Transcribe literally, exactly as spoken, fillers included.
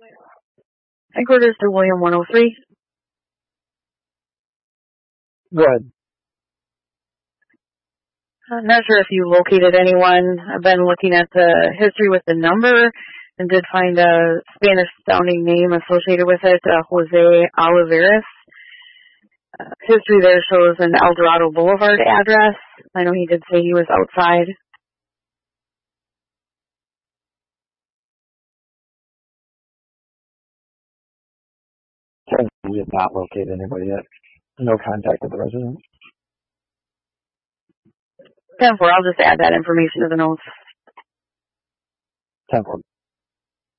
Headquarters to William one oh three. Good. I'm not sure if you located anyone. I've been looking at the history with the number and did find a Spanish-sounding name associated with it, uh, Jose Olivares. Uh, history there shows an El Dorado Boulevard address. I know he did say he was outside. We have not located anybody yet. No contact with the resident. ten four, I'll just add that information to the notes. ten four.